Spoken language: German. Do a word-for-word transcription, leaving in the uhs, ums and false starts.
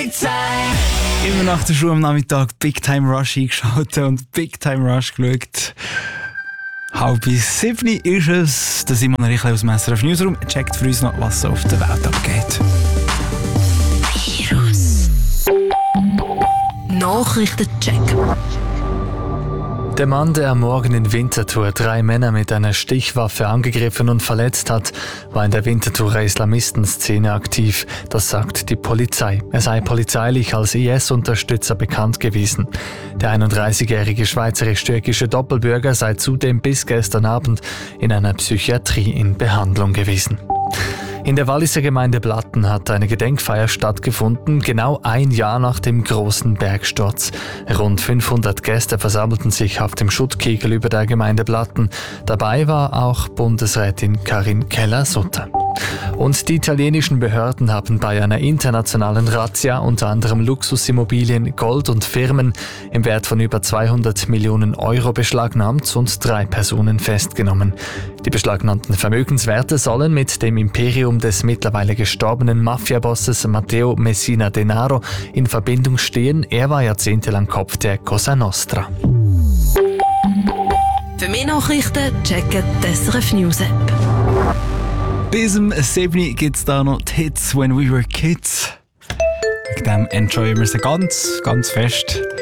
Polizei. Immer nach der Schule am Nachmittag Big Time Rush eingeschaltet und Big Time Rush geschaut. Halb bis sieben ist es. Da sind wir noch ein bisschen aus dem S R F Newsroom. Checkt für uns noch, was so auf der Welt abgeht. Virus. Nachrichtencheck. Der Mann, der am Morgen in Winterthur drei Männer mit einer Stichwaffe angegriffen und verletzt hat, war in der Winterthurer Islamistenszene aktiv. Das sagt die Polizei. Er sei polizeilich als I S-Unterstützer bekannt gewesen. Der einunddreißigjährige schweizerisch-türkische Doppelbürger sei zudem bis gestern Abend in einer Psychiatrie in Behandlung gewesen. In der Walliser Gemeinde Blatten hat eine Gedenkfeier stattgefunden, genau ein Jahr nach dem großen Bergsturz. Rund fünfhundert Gäste versammelten sich auf dem Schuttkegel über der Gemeinde Blatten. Dabei war auch Bundesrätin Karin Keller-Sutter. Und die italienischen Behörden haben bei einer internationalen Razzia unter anderem Luxusimmobilien, Gold und Firmen im Wert von über zweihundert Millionen Euro beschlagnahmt und drei Personen festgenommen. Die beschlagnahmten Vermögenswerte sollen mit dem Imperium des mittlerweile gestorbenen Mafiabosses Matteo Messina Denaro in Verbindung stehen. Er war jahrzehntelang Kopf der Cosa Nostra. Für mehr Nachrichten checken die S R F News App. Bis zum sieben gibt es da noch die Hits «When We Were Kids». Wegen dem enjoyen wir sie ganz, ganz fest.